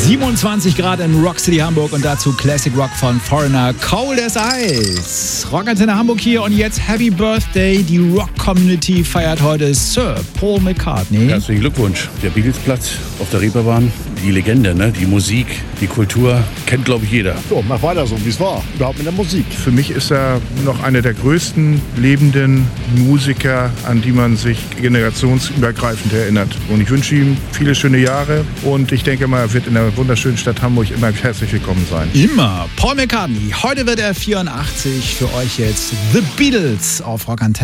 27 Grad in Rock City Hamburg und dazu Classic Rock von Foreigner, Cold as Ice. Rockantenne Hamburg hier und jetzt Happy Birthday. Die Rock-Community feiert heute Sir Paul McCartney. Herzlichen Glückwunsch. Der Beatlesplatz auf der Reeperbahn, die Legende, ne? Die Musik, die Kultur, kennt glaube ich jeder. So, mach weiter so, wie es war. Überhaupt mit der Musik. Für mich ist er noch einer der größten lebenden Musiker, an die man sich generationsübergreifend erinnert. Und ich wünsche ihm viele schöne Jahre und ich denke mal, er wird in der wunderschönen Stadt Hamburg immer herzlich willkommen sein. Immer. Paul McCartney. Heute wird er 84. Für euch jetzt The Beatles auf Rockantenne.